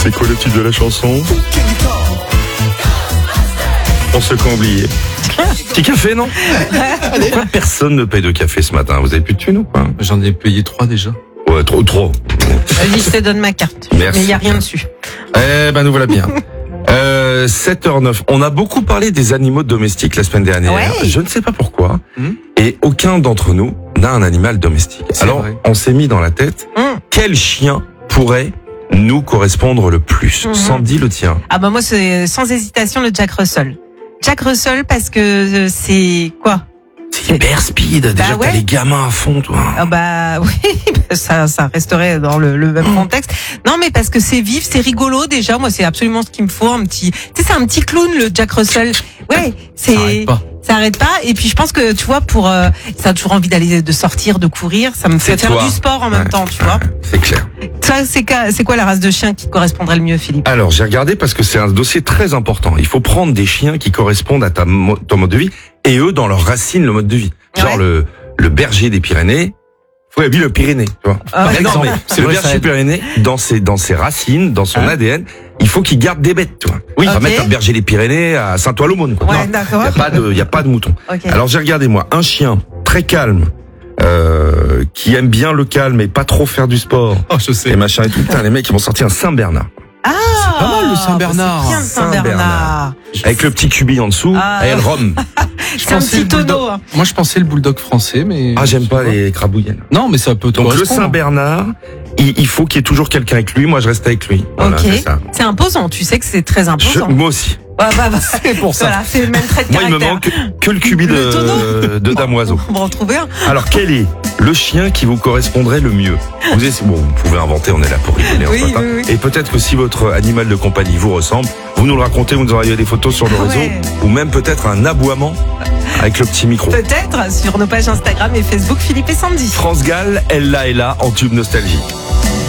C'est quoi le titre de la chanson? Pour ceux qui ont oublié. Petit café, non? Pourquoi personne ne paye de café ce matin? Vous avez plus de thunes ou pas? J'en ai payé 3 déjà. Ouais, trop. Vas-y, je te donne ma carte. Merci. Mais il n'y a rien dessus. Eh ben, nous voilà bien. 7h09. On a beaucoup parlé des animaux domestiques la semaine dernière. Ouais. Je ne sais pas pourquoi. Et aucun d'entre nous n'a un animal domestique. C'est Alors, vrai. on s'est mis dans la tête, quel chien pourrait nous correspondre le plus? Sandy, le tien. Ah bah moi, c'est sans hésitation le Jack Russell. Jack Russell parce que c'est quoi? C'est hyper speed. Déjà, ouais. t'as les gamins à fond, toi. Ah bah oui, ça resterait dans le même contexte. Non mais parce que c'est vif, c'est rigolo déjà. Moi c'est absolument ce qu'il me faut, un petit. Tu sais c'est un petit clown le Jack Russell. Ouais, c'est. Ça arrête pas. Et puis je pense que tu vois pour ça a toujours envie d'aller de sortir, de courir. Ça me fait faire toi. du sport en même temps, tu vois. C'est clair. Ça c'est quoi la race de chien qui te correspondrait le mieux, Philippe? Alors, j'ai regardé parce que c'est un dossier très important. Il faut prendre des chiens qui correspondent à ton mode de vie et eux, dans leurs racines, le mode de vie. Genre le berger des Pyrénées. Ouais, lui, le Pyrénées, tu vois. Ah, Par exemple, c'est le vrai, berger ça aide. Pyrénées, dans ses racines, dans son ADN, il faut qu'il garde des bêtes, tu vois. Oui. On va Ok. mettre un berger des Pyrénées à Saint-Ouen-l'Aumône, quoi. Ouais, Non, d'accord. y a pas de mouton. Ok. Alors, j'ai regardé, moi, un chien très calme, qui aime bien le calme et pas trop faire du sport. Oh, je sais. Et machin et tout. Putain, les mecs, ils vont sortir un Saint-Bernard. Ah, C'est pas mal, le Saint-Bernard. C'est bien le Saint-Bernard. Avec le petit cubi en dessous, Ah. et le rhum. C'est un petit tonneau. Hein. Moi, je pensais le bulldog français, mais. Ah, j'aime pas les crabouillettes. Non, mais ça peut te Donc, le correspondre. Saint-Bernard, il faut qu'il y ait toujours quelqu'un avec lui. Moi, je reste avec lui. Voilà, Ok. c'est ça. C'est imposant. Tu sais que c'est très imposant. Moi aussi. Bah, C'est pour ça. Voilà, c'est le même trait de Moi, il me caractère. manque que le cubi Le tonneau. de damoiseau. On va en trouver un. Alors, quel est le chien qui vous correspondrait le mieux? Vous pouvez inventer, on est là pour rigoler Oui, en ce matin. oui, oui. Et peut-être que si votre animal de compagnie vous ressemble, vous nous le racontez, vous nous envoyez des photos sur le réseau, Ouais. ou même peut-être un aboiement avec le petit micro. Peut-être sur nos pages Instagram et Facebook Philippe et Sandy. France Gall, elle là, en tube nostalgie.